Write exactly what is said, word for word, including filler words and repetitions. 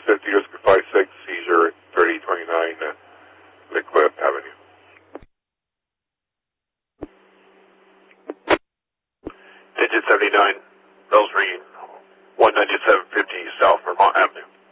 fifty, Oscar five six, seizure thirty twenty-nine, uh, Liquid Avenue. Digit seventy-nine, bells ringing, one ninety-seven fifty South Vermont Avenue.